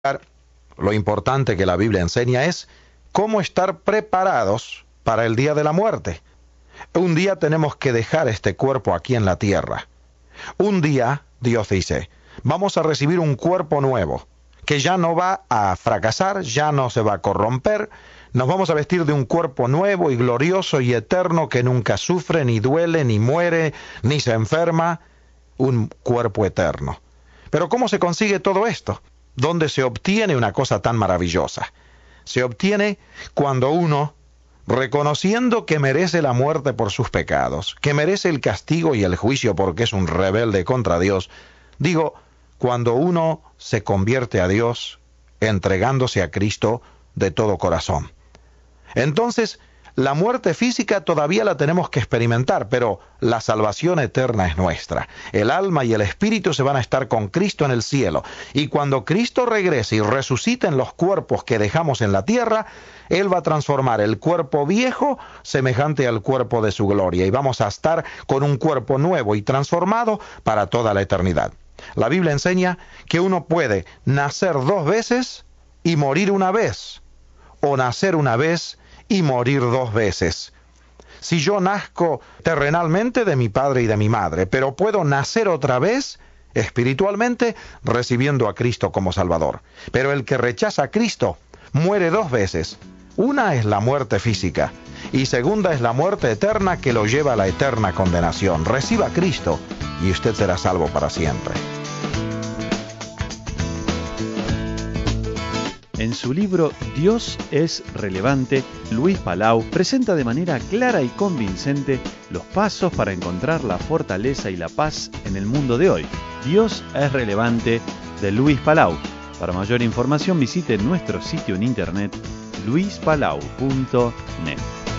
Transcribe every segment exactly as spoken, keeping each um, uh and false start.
Lo importante que la Biblia enseña es cómo estar preparados para el día de la muerte. Un día tenemos que dejar este cuerpo aquí en la tierra. Un día, Dios dice, vamos a recibir un cuerpo nuevo, que ya no va a fracasar, ya no se va a corromper. Nos vamos a vestir de un cuerpo nuevo y glorioso y eterno que nunca sufre, ni duele, ni muere, ni se enferma. Un cuerpo eterno. Pero ¿cómo se consigue todo esto? ¿Dónde se obtiene una cosa tan maravillosa? Se obtiene cuando uno, reconociendo que merece la muerte por sus pecados, que merece el castigo y el juicio porque es un rebelde contra Dios, digo, cuando uno se convierte a Dios entregándose a Cristo de todo corazón. Entonces, la muerte física todavía la tenemos que experimentar, pero la salvación eterna es nuestra. El alma y el espíritu se van a estar con Cristo en el cielo. Y cuando Cristo regrese y resucite en los cuerpos que dejamos en la tierra, Él va a transformar el cuerpo viejo semejante al cuerpo de su gloria. Y vamos a estar con un cuerpo nuevo y transformado para toda la eternidad. La Biblia enseña que uno puede nacer dos veces y morir una vez, o nacer una vez y morir dos veces. Si yo nazco terrenalmente de mi padre y de mi madre, pero puedo nacer otra vez espiritualmente recibiendo a Cristo como Salvador. Pero el que rechaza a Cristo muere dos veces. Una es la muerte física y segunda es la muerte eterna que lo lleva a la eterna condenación. Reciba a Cristo y usted será salvo para siempre. En su libro Dios es relevante, Luis Palau presenta de manera clara y convincente los pasos para encontrar la fortaleza y la paz en el mundo de hoy. Dios es relevante, de Luis Palau. Para mayor información visite nuestro sitio en internet luis palau punto net.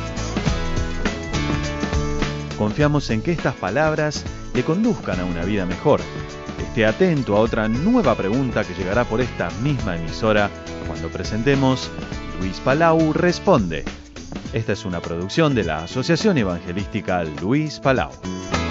Confiamos en que estas palabras le conduzcan a una vida mejor. Esté atento a otra nueva pregunta que llegará por esta misma emisora cuando presentemos Luis Palau Responde. Esta es una producción de la Asociación Evangelística Luis Palau.